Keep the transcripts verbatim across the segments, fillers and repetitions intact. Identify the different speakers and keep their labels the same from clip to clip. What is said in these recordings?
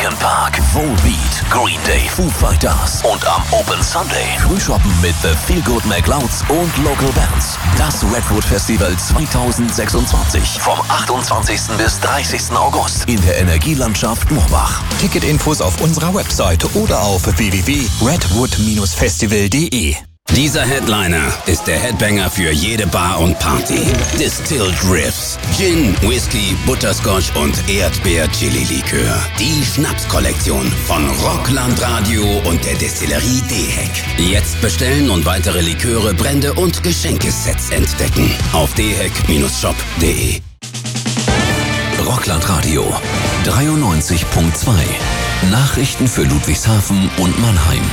Speaker 1: Linkin Park, Volbeat, Green Day, Foo Fighters und am Open Sunday Frühshoppen mit The Feel Good McLeods und Local Bands. Das Redwood Festival zweitausendsechsundzwanzig vom achtundzwanzigsten bis dreißigsten August in der Energielandschaft Moorbach.
Speaker 2: Ticketinfos auf unserer Webseite oder auf w w w punkt redwood dash festival punkt de.
Speaker 3: Dieser Headliner ist der Headbanger für jede Bar und Party. Distilled Riffs, Gin, Whisky, Butterscotch und Erdbeer-Chili-Likör. Die Schnapskollektion von Rockland Radio und der Destillerie D-Heck. Jetzt bestellen und weitere Liköre, Brände und Geschenkesets entdecken. Auf d heck shop punkt de.
Speaker 1: Rockland Radio dreiundneunzig Komma zwei. Nachrichten für Ludwigshafen und Mannheim.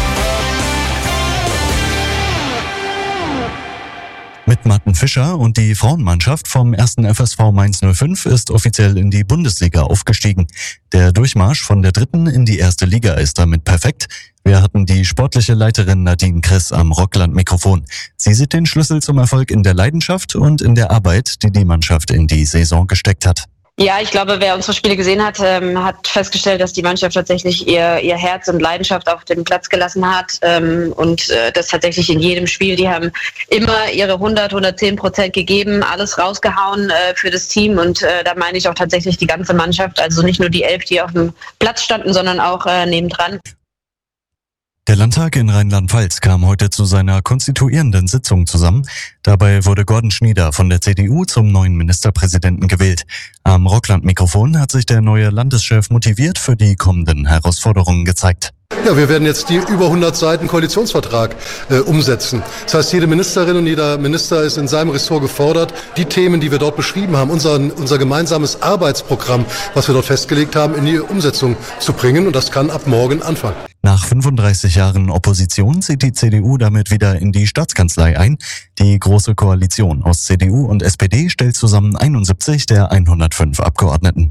Speaker 4: Mit Matten Fischer und die Frauenmannschaft vom ersten F S V Mainz null fünf ist offiziell in die Bundesliga aufgestiegen. Der Durchmarsch von der dritten in die erste Liga ist damit perfekt. Wir hatten die sportliche Leiterin Nadine Kriss am Rockland-Mikrofon. Sie sieht den Schlüssel zum Erfolg in der Leidenschaft und in der Arbeit, die die Mannschaft in die Saison gesteckt hat.
Speaker 5: Ja, ich glaube, wer unsere Spiele gesehen hat, ähm, hat festgestellt, dass die Mannschaft tatsächlich ihr ihr Herz und Leidenschaft auf den Platz gelassen hat ähm, und äh, das tatsächlich in jedem Spiel. Die haben immer ihre hundert, hundertzehn Prozent gegeben, alles rausgehauen äh, für das Team und äh, da meine ich auch tatsächlich die ganze Mannschaft, also nicht nur die elf, die auf dem Platz standen, sondern auch äh, nebendran.
Speaker 4: Der Landtag in Rheinland-Pfalz kam heute zu seiner konstituierenden Sitzung zusammen. Dabei wurde Gordon Schnieder von der C D U zum neuen Ministerpräsidenten gewählt. Am Rockland-Mikrofon hat sich der neue Landeschef motiviert für die kommenden Herausforderungen gezeigt.
Speaker 6: Ja, wir werden jetzt die über hundert Seiten Koalitionsvertrag äh, umsetzen. Das heißt, jede Ministerin und jeder Minister ist in seinem Ressort gefordert, die Themen, die wir dort beschrieben haben, unser, unser gemeinsames Arbeitsprogramm, was wir dort festgelegt haben, in die Umsetzung zu bringen. Und das kann ab morgen anfangen.
Speaker 4: Nach fünfunddreißig Jahren Opposition zieht die C D U damit wieder in die Staatskanzlei ein. Die Große Koalition aus C D U und S P D stellt zusammen einundsiebzig der hundertfünf Abgeordneten.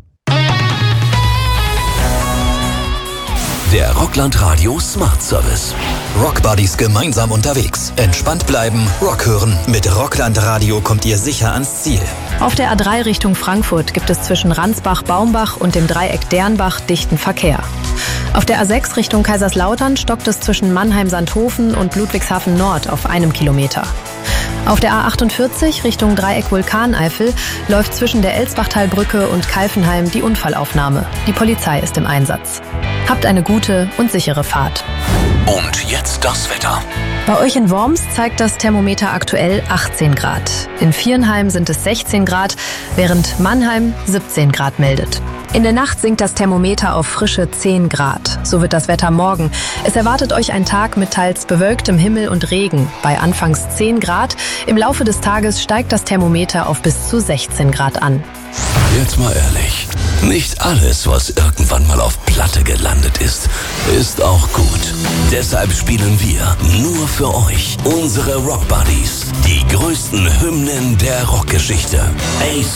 Speaker 1: Der Rockland Radio Smart Service.
Speaker 2: Rockbuddies gemeinsam unterwegs. Entspannt bleiben, Rock hören. Mit Rockland Radio kommt ihr sicher ans Ziel.
Speaker 7: Auf der A drei Richtung Frankfurt gibt es zwischen Ransbach-Baumbach und dem Dreieck Dernbach dichten Verkehr. Auf der A sechs Richtung Kaiserslautern stockt es zwischen Mannheim-Sandhofen und Ludwigshafen Nord auf einem Kilometer. Auf der A achtundvierzig Richtung Dreieck Vulkaneifel läuft zwischen der Elsbachtalbrücke und Kalfenheim die Unfallaufnahme. Die Polizei ist im Einsatz. Habt eine gute und sichere Fahrt.
Speaker 1: Und jetzt das Wetter.
Speaker 7: Bei euch in Worms zeigt das Thermometer aktuell achtzehn Grad. In Viernheim sind es sechzehn Grad, während Mannheim siebzehn Grad meldet. In der Nacht sinkt das Thermometer auf frische zehn Grad. So wird das Wetter morgen. Es erwartet euch ein Tag mit teils bewölktem Himmel und Regen. Bei anfangs zehn Grad. Im Laufe des Tages steigt das Thermometer auf bis zu sechzehn Grad an.
Speaker 1: Jetzt mal ehrlich. Nicht alles, was irgendwann mal auf Platte gelandet ist, ist auch gut. Deshalb spielen wir nur für euch unsere Rockbuddies. Die größten Hymnen der Rockgeschichte. Ace